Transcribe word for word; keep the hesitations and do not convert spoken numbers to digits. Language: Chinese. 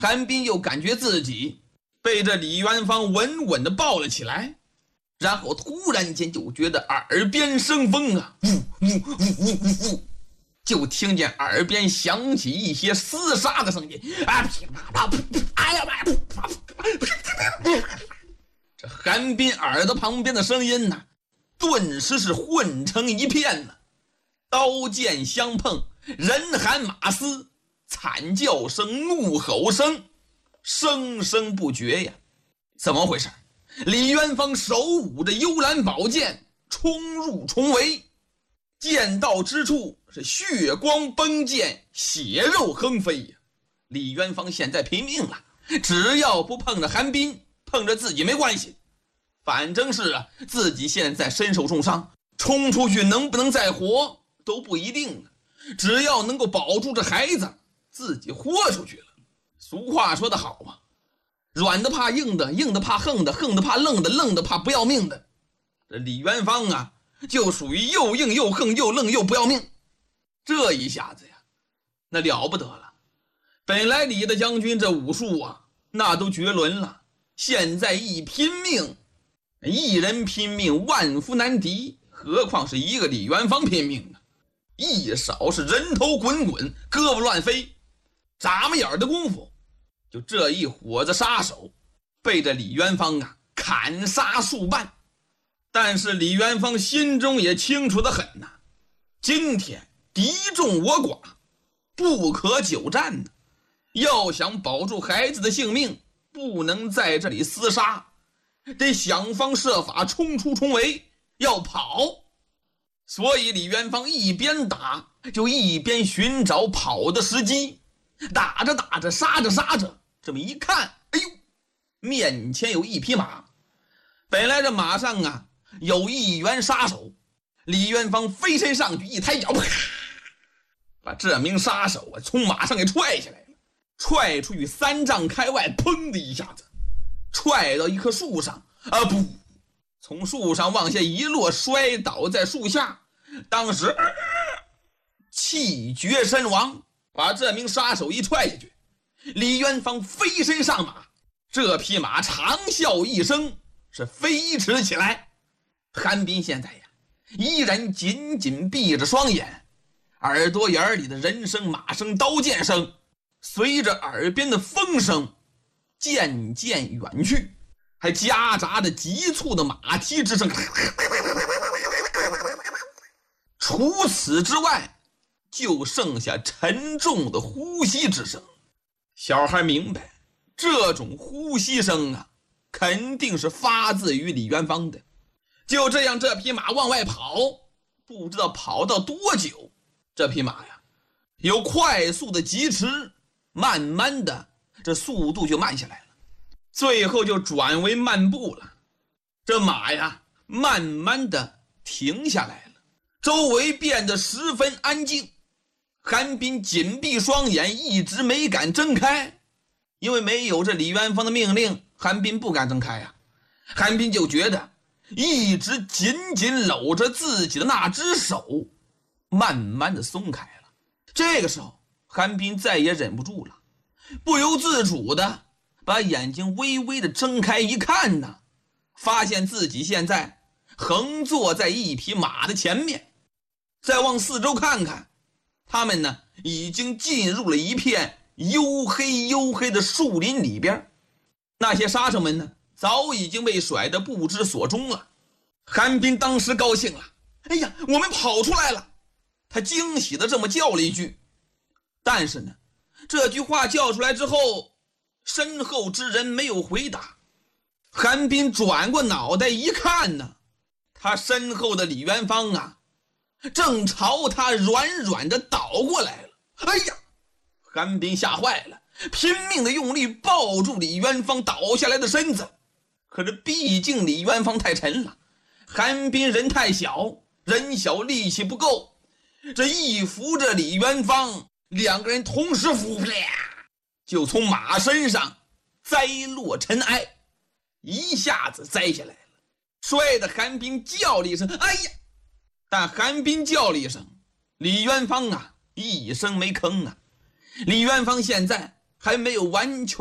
韩冰又感觉自己被这李元芳稳稳地抱了起来，然后突然间就觉得耳边生风啊，呜呜呜呜呜呜，就听见耳边响起一些厮杀的声音啊！哎呀妈呀！这韩冰耳朵旁边的声音呢、啊，顿时是混成一片呢、啊，刀剑相碰，人喊马嘶，惨叫声、怒吼声，声声不绝呀！怎么回事？李元芳手舞着幽兰宝剑，冲入重围，剑到之处是血光崩溅，血肉横飞呀！李元芳现在拼命了，只要不碰着韩冰，碰着自己没关系，反正是啊，自己现在身受重伤，冲出去能不能再活都不一定啊。只要能够保住这孩子，自己豁出去了。俗话说得好啊，软的怕硬的，硬的怕横的，横的怕愣的，愣的怕不要命的。这李元芳啊，就属于又硬又横又愣又不要命。这一下子呀，那了不得了。本来李大将军这武术啊，那都绝伦了，现在一拼命，一人拼命万夫难敌，何况是一个李元芳拼命啊！一扫是人头滚滚，胳膊乱飞，眨巴眼的功夫，就这一伙子杀手被这李元芳啊砍杀数半。但是李元芳心中也清楚得很呐、啊，今天敌众我寡，不可久战呢。要想保住孩子的性命，不能在这里厮杀，得想方设法冲出重围，要跑。所以李元芳一边打就一边寻找跑的时机，打着打着，杀着杀着，这么一看，哎呦，面前有一匹马。本来这马上啊有一员杀手，李元芳飞身上去，一抬脚，啪，把这名杀手啊从马上给踹下来了，踹出去三丈开外，砰的一下子踹到一棵树上，啊不，从树上往下一落，摔倒在树下，当时、呃、气绝身亡。把这名杀手一踹下去，李元芳飞身上马，这匹马长啸一声，是飞驰起来。韩冰现在呀依然紧紧闭着双眼，耳朵眼里的人声马声刀剑声随着耳边的风声渐渐远去，还夹杂着急促的马蹄之声。除此之外，就剩下沉重的呼吸之声。小孩明白，这种呼吸声啊，肯定是发自于李元芳的。就这样，这匹马往外跑，不知道跑到多久，这匹马呀，由快速的疾驰，慢慢的，这速度就慢下来了，最后就转为慢步了。这马呀，慢慢的停下来了，周围变得十分安静。韩冰紧闭双眼，一直没敢睁开，因为没有这李元芳的命令，韩冰不敢睁开呀、啊。韩冰就觉得一直紧紧搂着自己的那只手慢慢的松开了。这个时候韩冰再也忍不住了，不由自主的把眼睛微微的睁开一看呢，发现自己现在横坐在一匹马的前面。再往四周看看，他们呢已经进入了一片黝黑黝黑的树林里边，那些杀手们呢早已经被甩得不知所终了。韩冰当时高兴了，哎呀，我们跑出来了，他惊喜的这么叫了一句。但是呢，这句话叫出来之后，身后之人没有回答。韩冰转过脑袋一看呢，他身后的李元芳啊正朝他软软的倒过来了。哎呀，韩冰吓坏了，拼命的用力抱住李元芳倒下来的身子。可是毕竟李元芳太沉了，韩冰人太小，人小力气不够，这一扶着李元芳，两个人同时扶，啪，就从马身上栽落尘埃，一下子栽下来了，摔得韩冰叫了一声，哎呀！但韩冰叫了一声，李元芳啊一声没吭啊。李元芳现在还没有完全